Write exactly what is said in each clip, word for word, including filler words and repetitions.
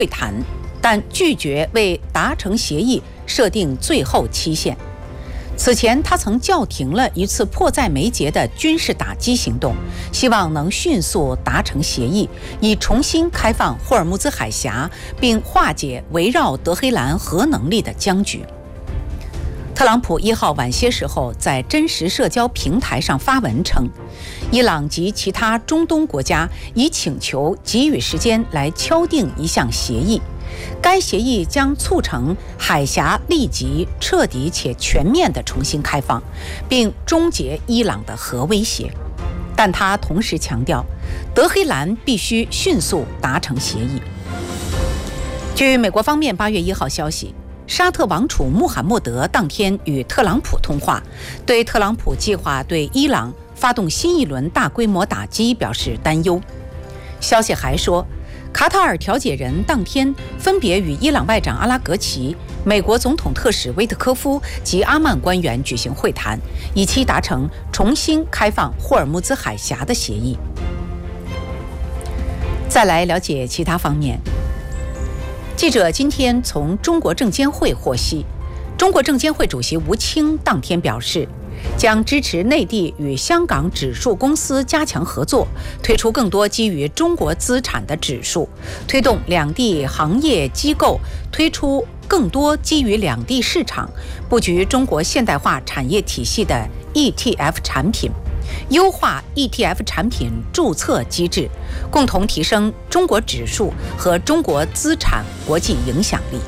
会谈，但拒绝为达成协议设定最后期限。此前，他曾叫停了一次迫在眉睫的军事打击行动，希望能迅速达成协议，以重新开放霍尔木兹海峡，并化解围绕德黑兰核能力的僵局。特朗普一号晚些时候在真实社交平台上发文称，伊朗及其他中东国家已请求给予时间来敲定一项协议。该协议将促成海峡立即、彻底且全面的重新开放，并终结伊朗的核威胁。但他同时强调，德黑兰必须迅速达成协议。据美国方面八月一号消息，沙特王储穆罕默德当天与特朗普通话，对特朗普计划对伊朗发动新一轮大规模打击表示担忧。消息还说，卡塔尔调解人当天分别与伊朗外长阿拉格齐、美国总统特使威特科夫及阿曼官员举行会谈，以期达成重新开放霍尔木兹海峡的协议。再来了解其他方面。记者今天从中国证监会获悉，中国证监会主席吴清当天表示，将支持内地与香港指数公司加强合作，推出更多基于中国资产的指数，推动两地行业机构推出更多基于两地市场、布局中国现代化产业体系的 E T F 产品，优化 E T F 产品注册机制，共同提升中国指数和中国资产国际影响力。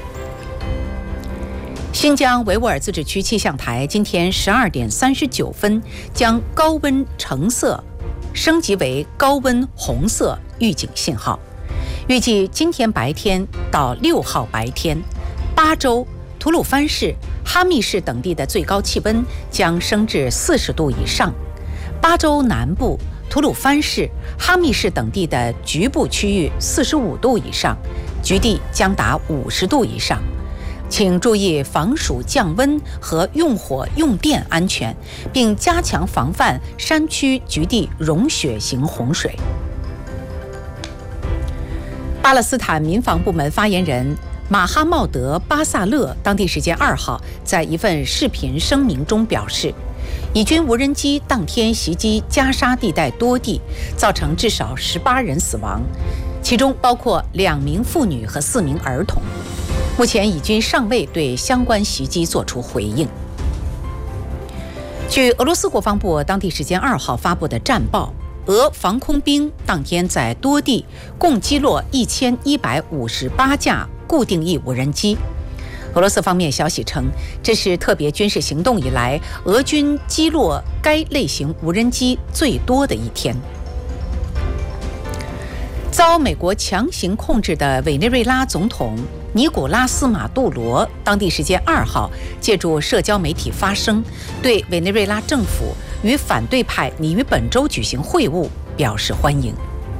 新疆维吾尔自治区气象台今天十二点三十九分将高温橙色升级为高温红色预警信号。预计今天白天到六号白天，巴州、吐鲁番市、哈密市等地的最高气温将升至四十度以上。巴州南部、吐鲁番市、哈密市等地的局部区域四十五度以上，局地将达五十度以上。请注意防暑降温和用火用电安全，并加强防范山区局地融雪型洪水。巴勒斯坦民防部门发言人马哈茂德·巴萨勒当地时间二号在一份视频声明中表示，以军无人机当天袭击加沙地带多地，造成至少十八人死亡，其中包括两名妇女和四名儿童。目前，以军尚未对相关袭击作出回应。据俄罗斯国防部当地时间二号发布的战报，俄防空兵当天在多地共击落一千一百五十八架固定翼无人机。俄罗斯方面消息称，这是特别军事行动以来俄军击落该类型无人机最多的一天。遭美国强行控制的委内瑞拉总统尼古拉斯·马杜罗当地时间二号借助社交媒体发声，对委内瑞拉政府与反对派拟于本周举行会晤表示欢迎。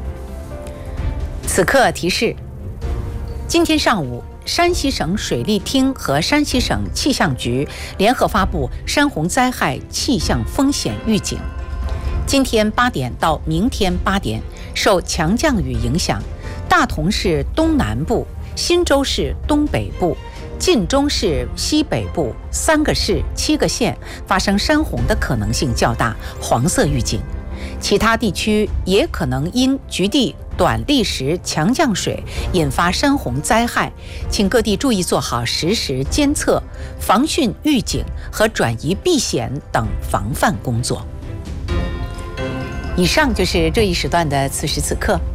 此刻提示：今天上午，山西省水利厅和山西省气象局联合发布山洪灾害气象风险预警。今天八点到明天八点，受强降雨影响，大同市东南部、忻州市东北部、晋中市西北部三个市七个县发生山洪的可能性较大，黄色预警。其他地区也可能因局地短砾石强降水引发山洪灾害，请各地注意做好实时监测、防汛预警和转移避险等防范工作。以上就是这一时段的此时此刻。